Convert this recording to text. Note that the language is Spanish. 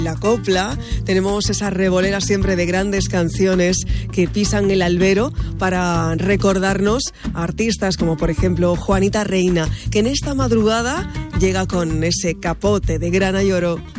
La copla, tenemos esa revolera siempre de grandes canciones que pisan el albero para recordarnos a artistas como por ejemplo Juanita Reina, que en esta madrugada llega con ese capote de grana y oro.